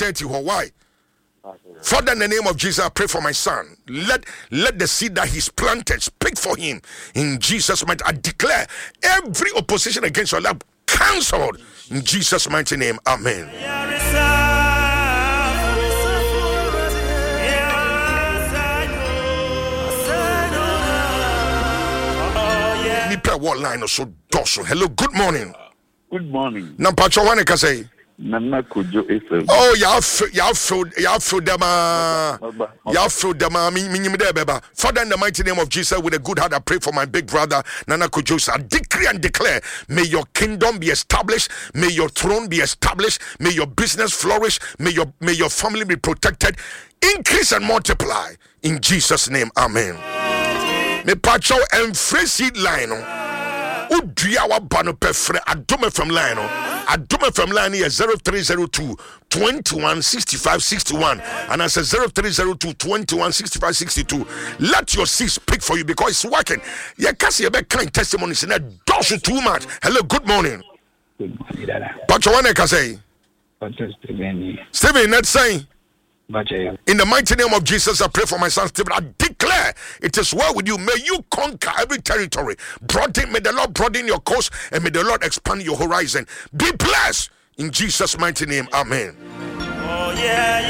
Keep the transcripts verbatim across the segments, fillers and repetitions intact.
thirty. Why? Father, in the name of Jesus, I pray for my son. Let let the seed that he's planted speak for him. In Jesus' mighty name, I declare every opposition against your life cancelled. In Jesus' mighty name, amen. What line so doso? Hello, good morning. Good morning. Nampacho wane ka say? Nana Kojo Efe. Oh, ya ya fro ya fro dema. Ya fro dema mi mi nyimde beba. Father, in the mighty name of Jesus, with a good heart I pray for my big brother Nana Kojo. I decree and declare, may your kingdom be established, may your throne be established, may your business flourish, may your may your family be protected, increase and multiply in Jesus' name. Amen. Me pacho and free seed line. Udria wa bano pefre adome from line. Adome from line is zero three zero two, twenty-one, sixty-five, sixty-one. And I say zero three zero two, twenty-one, sixty-five, sixty-two. Let your seed speak for you because it's working. Yeah, kasi ebe kind testimonies in that does too much. Hello, good morning. Good morning, Dada. Pacho wane ka say? Pacho Stephen. Stephen, let's say. In the mighty name of Jesus, I pray for my son Stephen. I declare it is well with you. May you conquer every territory. Broaden, may the Lord broaden your course and may the Lord expand your horizon. Be blessed in Jesus' mighty name. Amen. Oh, yeah,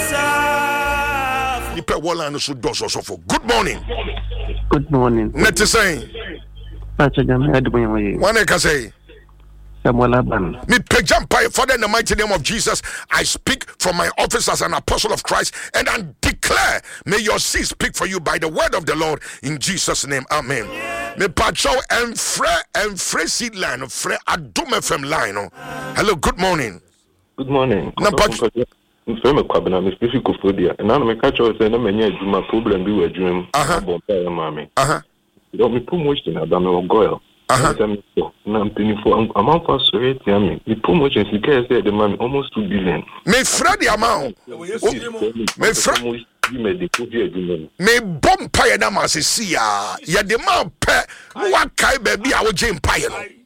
yeah, good morning. Good morning. Let us say. One can say. Me pejampai, Father, in the mighty name of Jesus, I speak from my office as an apostle of Christ and I declare, may your seed speak for you by the word of the Lord in Jesus' name. Amen. Me pacho and fre and fre seed line, fre adume from line. Hello, good morning. Good morning. I'm from a cabin. I'm speaking of food here, and I'm a catcher. I say, "No, many do my problem. Be a dream." Uh huh. Mommy. Uh huh. Don't be too much in a damn goil. Uh-huh. I'm paying for amount for sorry, me. The promotion he said the man almost two billion. Me Fred the amount. Me Fred. Me bomb pay na ma se sia. Ya the man pay. What kai baby I will jam pay no.